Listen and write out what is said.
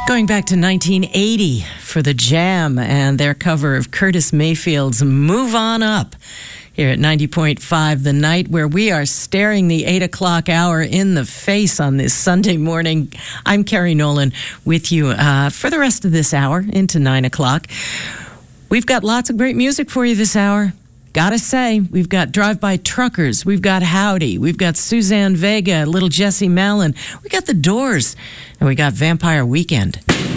Going back to 1980 for The Jam and their cover of Curtis Mayfield's Move On Up here at 90.5 The Night, where we are staring the 8 o'clock hour in the face on this Sunday morning. I'm Carrie Nolan with you for the rest of this hour into 9 o'clock. We've got lots of great music for you this hour. Gotta say, we've got Drive-By Truckers, we've got Howdy, we've got Suzanne Vega, Little Jesse Malin, we got The Doors, and we got Vampire Weekend.